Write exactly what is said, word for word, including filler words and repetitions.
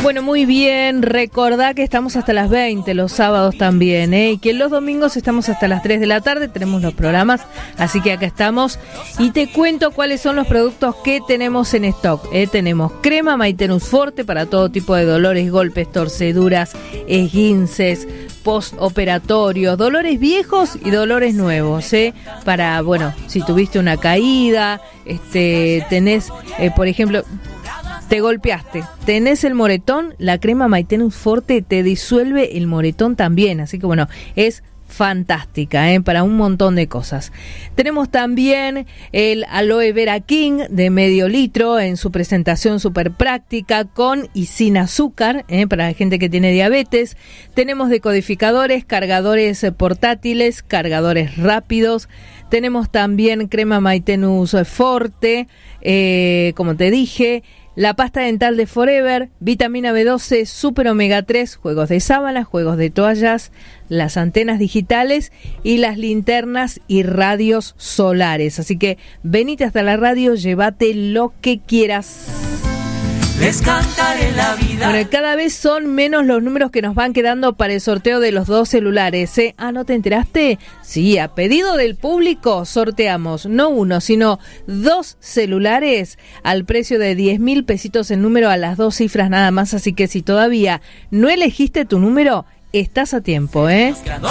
Bueno, muy bien, recordá que estamos hasta las veinte, los sábados también, ¿eh? Y que los domingos estamos hasta las tres de la tarde, tenemos los programas, así que acá estamos. Y te cuento cuáles son los productos que tenemos en stock, ¿eh? Tenemos crema Maitenus Forte para todo tipo de dolores, golpes, torceduras, esguinces, postoperatorios, dolores viejos y dolores nuevos, ¿eh? Para, bueno, si tuviste una caída, este, tenés, eh, por ejemplo... Te golpeaste, tenés el moretón, la crema Maitenus Forte te disuelve el moretón también, así que bueno, es fantástica, ¿eh? Para un montón de cosas. Tenemos también el Aloe Vera King de medio litro en su presentación súper práctica con y sin azúcar, ¿eh? Para la gente que tiene diabetes. Tenemos decodificadores, cargadores portátiles, cargadores rápidos. Tenemos también crema Maitenus Forte, eh, como te dije. La pasta dental de Forever, vitamina B doce, super omega tres, juegos de sábanas, juegos de toallas, las antenas digitales y las linternas y radios solares. Así que venite hasta la radio, llévate lo que quieras. Les cantaré la vida. Bueno, cada vez son menos los números que nos van quedando para el sorteo de los dos celulares, ¿eh? Ah, ¿no te enteraste? Sí, a pedido del público sorteamos no uno, sino dos celulares al precio de diez mil pesitos el número, a las dos cifras nada más. Así que si todavía no elegiste tu número, estás a tiempo, ¿eh?